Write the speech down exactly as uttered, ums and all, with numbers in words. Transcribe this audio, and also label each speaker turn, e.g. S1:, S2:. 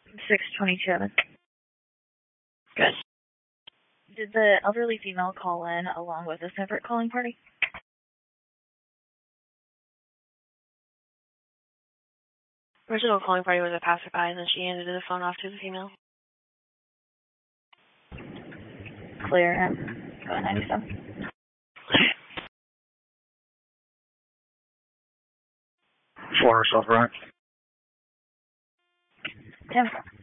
S1: six twenty-seven.
S2: Good.
S1: Did the elderly female call in along with a separate calling party?
S2: Original calling party was a passerby, and then she handed the phone off to the female.
S1: Clear. And go ninety-seven.
S3: For herself, right?
S1: Ten.